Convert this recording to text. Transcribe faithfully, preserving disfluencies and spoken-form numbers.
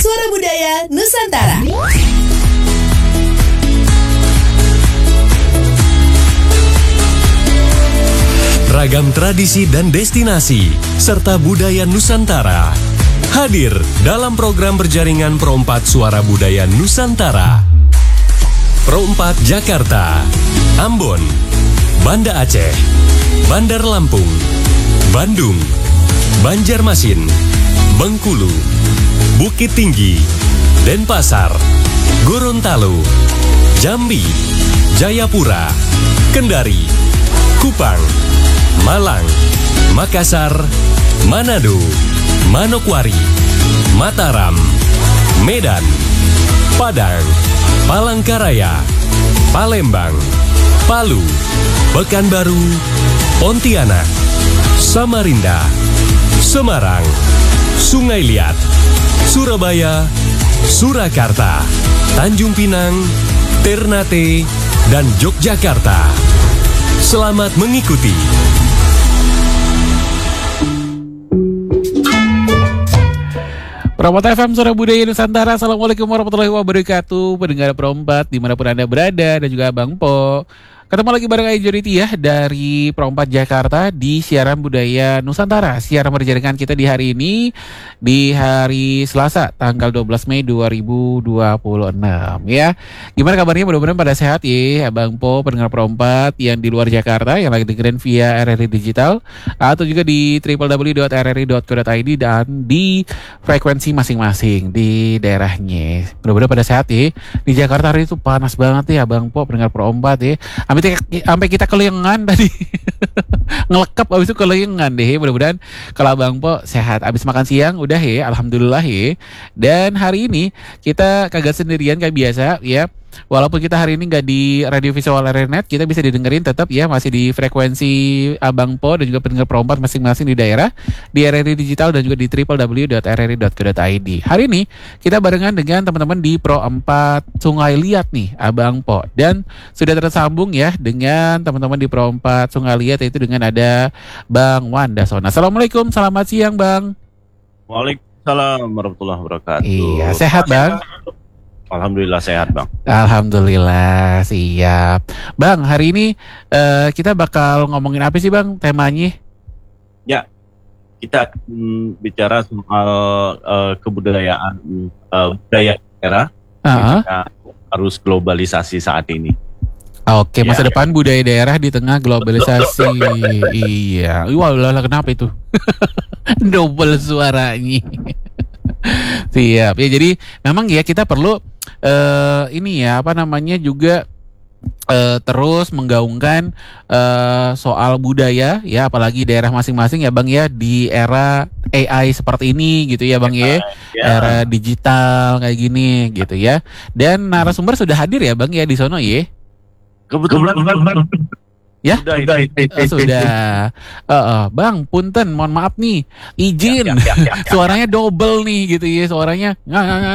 Suara Budaya Nusantara. Ragam tradisi dan destinasi, serta budaya Nusantara hadir dalam program berjaringan Pro empat Suara Budaya Nusantara. Pro empat Jakarta, Ambon, Banda Aceh, Bandar Lampung, Bandung, Banjarmasin, Bengkulu, Bukit Tinggi, Denpasar, Gorontalo, Jambi, Jayapura, Kendari, Kupang, Malang, Makassar, Manado, Manokwari, Mataram, Medan, Padang, Palangkaraya, Palembang, Palu, Pekanbaru, Pontianak, Samarinda, Semarang, Sungai Liat, Surabaya, Surakarta, Tanjung Pinang, Ternate, dan Yogyakarta. Selamat mengikuti. Pro empat F M Suara Budaya Nusantara. Assalamualaikum warahmatullahi wabarakatuh. Pendengar Pro empat dimanapun Anda berada, dan juga Bang Po. Ketemu lagi bareng Ajoriti ya dari Pro empat Jakarta di siaran budaya Nusantara. Siaran berjaringan kita di hari ini, di hari Selasa tanggal dua belas Mei dua ribu dua puluh enam ya. Gimana kabarnya? Mudah-mudahan pada sehat ya Bang Po, pendengar Pro empat yang di luar Jakarta yang lagi dengerin via R R I Digital atau juga di w w w dot r r i dot co dot i d dan di frekuensi masing-masing di daerahnya. Mudah-mudahan pada sehat ya. Di Jakarta hari itu panas banget ya Bang Po, pendengar Pro empat ya. Sampai kita kelengan tadi ngelekap, abis itu kelengan deh. Mudah-mudahan kalau Bang Po sehat. Abis makan siang udah ya, alhamdulillah ya. Dan hari ini kita kagak sendirian kayak biasa ya. Walaupun kita hari ini nggak di radio visual R R Net, kita bisa didengerin tetap ya, masih di frekuensi Abang Po dan juga pendengar Pro empat masing-masing di daerah, di R R I Digital dan juga di w w w dot r r i dot co dot i d. Hari ini kita barengan dengan teman-teman di Pro empat Sungai Liat nih, Abang Po. Dan sudah tersambung ya dengan teman-teman di Pro empat Sungai Liat, yaitu dengan ada Bang Wandasona. Assalamualaikum, selamat siang Bang. Waalaikumsalam warahmatullahi wabarakatuh. Iya, sehat Bang? Alhamdulillah sehat Bang. Alhamdulillah, siap. Bang, hari ini uh, kita bakal ngomongin apa sih Bang temanya? Ya, kita mm, bicara soal uh, kebudayaan uh, budaya daerah uh-huh. Harus globalisasi saat ini. Oke, masa ya, depan ya. Budaya daerah di tengah globalisasi. Iya, wah kenapa itu? Double suaranya. Siap ya, jadi memang ya kita perlu uh, ini ya apa namanya juga uh, terus menggaungkan uh, soal budaya ya, apalagi daerah masing-masing ya Bang ya, di era A I seperti ini gitu ya Bang ya, ya. Era digital kayak gini gitu ya. Dan narasumber sudah hadir ya Bang ya di sono ya. Kebetulan ya sudah, sudah, uh, sudah. Uh, uh, Bang, punten, mohon maaf nih, izin, ya, ya, ya, ya, ya. Suaranya double nih gitu ya, suaranya